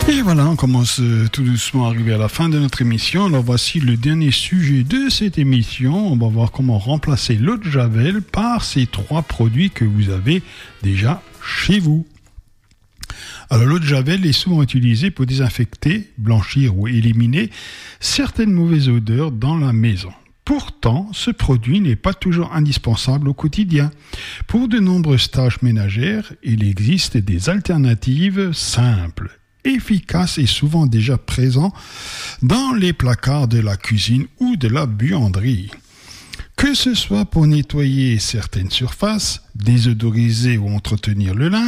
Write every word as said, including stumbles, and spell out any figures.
Et voilà, on commence euh, tout doucement à arriver à la fin de notre émission. Alors voici le dernier sujet de cette émission. On va voir comment remplacer l'eau de Javel par ces trois produits que vous avez déjà chez vous. Alors l'eau de Javel est souvent utilisée pour désinfecter, blanchir ou éliminer certaines mauvaises odeurs dans la maison. Pourtant, ce produit n'est pas toujours indispensable au quotidien. Pour de nombreuses tâches ménagères, il existe des alternatives simples, efficaces et souvent déjà présents dans les placards de la cuisine ou de la buanderie. Que ce soit pour nettoyer certaines surfaces, désodoriser ou entretenir le linge,